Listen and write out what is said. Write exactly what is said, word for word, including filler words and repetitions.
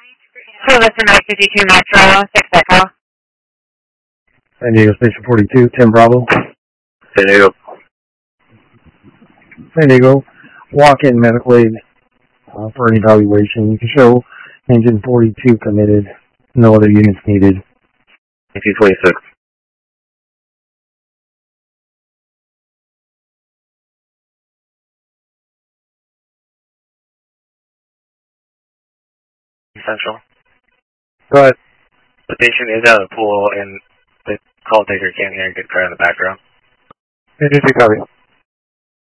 So listen, nine fifty-two Metro, six Echo. San Diego Station forty-two, ten Bravo. San Diego. San Diego, walk-in medical aid uh, for an evaluation. You can show engine forty-two committed. No other units needed. nineteen twenty-six. Central. Go ahead. The patient is out of the pool and the call taker can't hear a good cry in the background. fifty-two copy.